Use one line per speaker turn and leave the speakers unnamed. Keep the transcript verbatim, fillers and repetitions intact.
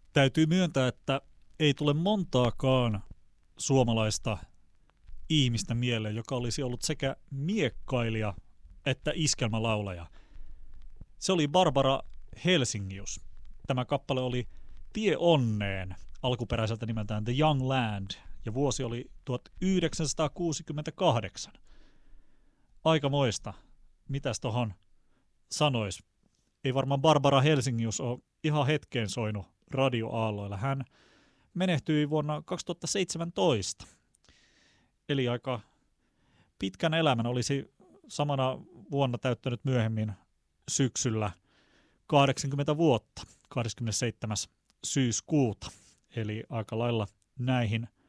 Täytyy myöntää, että ei tule montaakaan suomalaista ihmistä mieleen, joka olisi ollut sekä miekkailija että iskelmälaulaja. Se oli Barbara Helsingius. Tämä kappale oli Tie onneen, alkuperäiseltä nimeltään The Young Land, ja vuosi oli tuhatyhdeksänsataakuusikymmentäkahdeksan. Aikamoista. Mitäs tohon sanois? Ei varmaan Barbara Helsingius ole ihan hetkeen soinut radioaalloilla. Hän menehtyi vuonna kaksituhattaseitsemäntoista. Eli aika pitkän elämän, olisi samana vuonna täyttänyt myöhemmin syksyllä kahdeksankymmentä vuotta, kahdeskymmenesseitsemäs syyskuuta. Eli aika lailla näihin